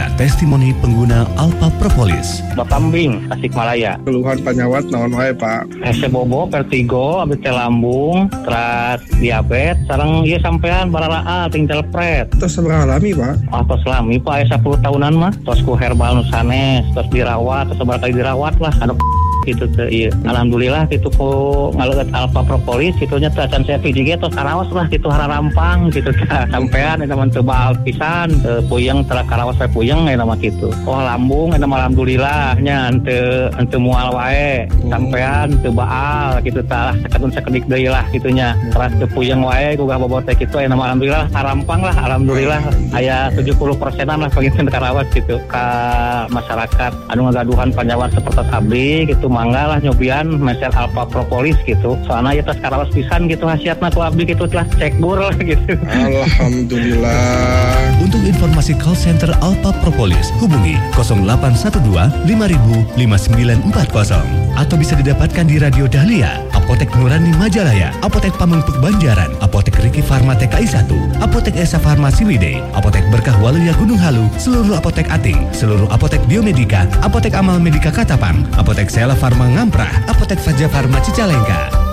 inilah testimoni pengguna Alpha Propolis. Kambing, Tasikmalaya. Keluhan penyawat naon wae Pak? Hese bobo, vertigo, abis teh lambung, teras diabetes, sareng ieu sampean bararaal tinggal pret. Terus seberapa lami Pak? Atos lami Pak, 10 tahunan mah. Tos ku herbal nusanes, tos dirawat, tos seberapa kali dirawat lah. Anu gitu teh ieu. Alhamdulillah kitu ku ngaleueut Alpha Propolis kitunya teh can saya piji ge tos karaos lah kitu hararampang kitu teh. Sampean eta mah teu baal pisan, teu puyeng tara karaos we puyeng eta mah kitu. Oh lambung eta mah alhamdulillah nya henteu moal wae. Sampean teu baal kitu tah sakadun sakedik deui lah kitunya. Teras teu puyeng wae gugah bobot teh kitu eta mah alhamdulillah harampang lah alhamdulillah aya 70%-an lah pangin karawat gitu ka masyarakat anu ngagaduhan panyawan seperti abdi gitu. Mangga lah nyobian meser Alpha Propolis gitu. Soalnya ya tas karawas pisan gitu hasiatna ku abdi gitu telah cek bur lah gitu. Alhamdulillah. Untuk informasi call center Alpha Propolis hubungi 0812 5000 5940 atau bisa didapatkan di Radio Dahlia, Apotek Nurani Majalaya, Apotek Pamengpeuk Banjaran, Apotek Riki Farma TKI 1, Apotek Esa Farma Ciwidey, Apotek Berkah Waluya Gunung Halu, seluruh apotek Ating, seluruh apotek Biomedika, Apotek Amal Medika Katapang, Apotek Sela Farma Ngamprah, Apotek Faja Farma Cicalengka.